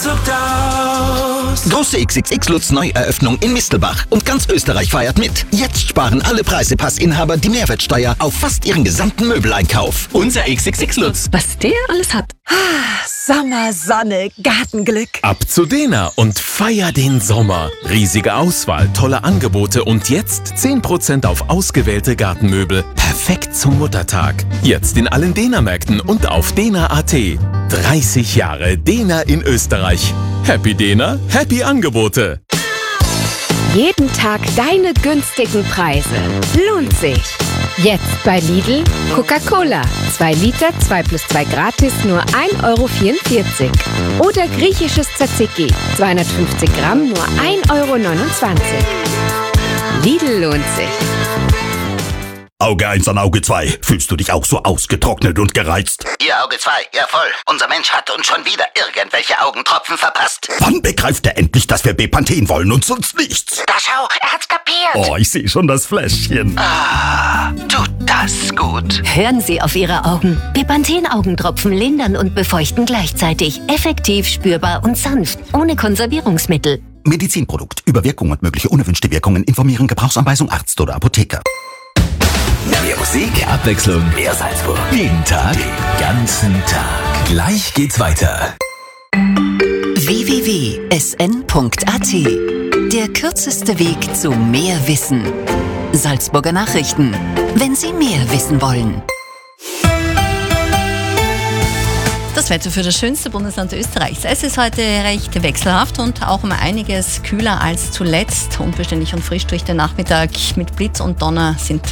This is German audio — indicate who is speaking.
Speaker 1: zuckt aus.
Speaker 2: Große XXX-Lutz Neueröffnung in Mistelbach. Und ganz Österreich feiert mit. Jetzt sparen alle Preisepassinhaber die Mehrwertsteuer auf fast ihren gesamten Möbeleinkauf.
Speaker 1: Unser XXX-Lutz.
Speaker 3: Was der alles hat.
Speaker 4: Sommer, Sonne, Gartenglück.
Speaker 5: Ab zu Dena und feier den Sommer. Riesige Auswahl, tolle Angebote und jetzt 10% auf ausgewählte Gartenmöbel. Perfekt zum Muttertag. Jetzt in allen Dena-Märkten und auf dena.at. 30 Jahre Dena in Österreich. Happy Dena, happy Angebote.
Speaker 6: Jeden Tag deine günstigen Preise. Lohnt sich. Jetzt bei Lidl Coca-Cola. 2 Liter, 2+2 gratis, nur 1,44 €. Oder griechisches Tzatziki. 250 Gramm, nur 1,29 €. Lidl lohnt sich.
Speaker 7: Auge 1 an Auge 2. Fühlst du dich auch so ausgetrocknet und gereizt?
Speaker 2: Ihr Auge 2, ja voll. Unser Mensch hat uns schon wieder irgendwelche Augentropfen verpasst.
Speaker 7: Wann begreift er endlich, dass wir Bepanthen wollen und sonst nichts?
Speaker 2: Da schau, er hat's kapiert.
Speaker 7: Oh, ich sehe schon das Fläschchen.
Speaker 2: Ah, tut das gut.
Speaker 8: Hören Sie auf Ihre Augen. Bepanthen-Augentropfen lindern und befeuchten gleichzeitig. Effektiv, spürbar und sanft. Ohne Konservierungsmittel.
Speaker 7: Medizinprodukt. Über Wirkung und mögliche unerwünschte Wirkungen informieren. Gebrauchsanweisung Arzt oder Apotheker.
Speaker 9: Mehr Musik, mehr Abwechslung, mehr Salzburg. Jeden Tag, den ganzen Tag. Gleich geht's weiter.
Speaker 10: www.sn.at. Der kürzeste Weg zu mehr Wissen. Salzburger Nachrichten. Wenn Sie mehr wissen wollen.
Speaker 11: Das Wetter für das schönste Bundesland Österreichs. Es ist heute recht wechselhaft und auch um einiges kühler als zuletzt. Unbeständig und frisch durch den Nachmittag mit Blitz und Donner sind